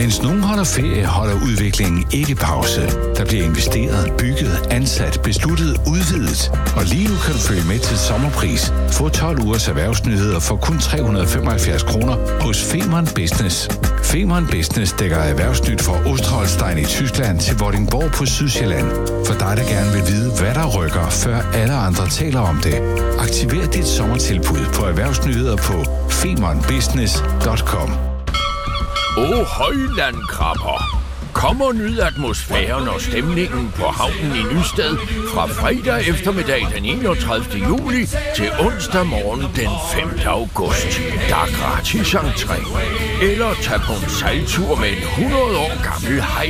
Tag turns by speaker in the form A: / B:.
A: Mens nogen holder ferie, holder udviklingen ikke pause. Der bliver investeret, bygget, ansat, besluttet, udvidet. Og lige nu kan du følge med til sommerpris. Få 12 ugers erhvervsnyheder for kun 375 kroner hos Femern Business. Femern Business dækker erhvervsnyt fra Osterholstein i Tyskland til Vordingborg på Sydsjælland. For dig, der gerne vil vide, hvad der rykker, før alle andre taler om det. Aktiver dit sommertilbud på erhvervsnyheder på femernbusiness.com.
B: Højlandkrabber. Kom og nyd atmosfæren og stemningen på havnen i Nysted fra fredag eftermiddag den 31. juli til onsdag morgen den 5. august. Der er gratis entré. Eller tag på en sejltur med en 100 år gammel